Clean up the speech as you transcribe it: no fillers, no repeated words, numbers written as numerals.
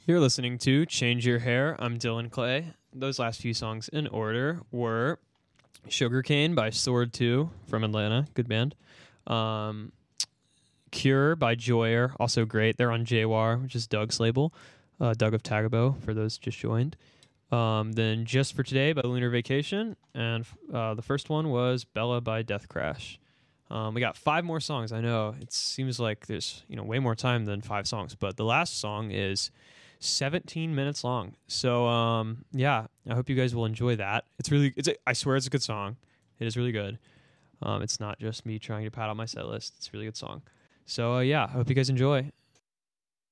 You're listening to Change Your Hair. I'm Dylan Clay. Those last few songs in order were Sugarcane by Sword 2 from Atlanta. Good band. Cure by Joyer. Also great. They're on JWAR, which is Doug's label. Doug of Tagabo, for those just joined. Then Just for Today by Lunar Vacation. And the first one was Bella by Death Crash. We got 5 more songs. I know it seems like there's way more time than 5 songs, but the last song is 17 minutes long. So yeah, I hope you guys will enjoy that. I swear it's a good song. It is really good. It's not just me trying to pad out my set list. It's a really good song. So yeah, I hope you guys enjoy.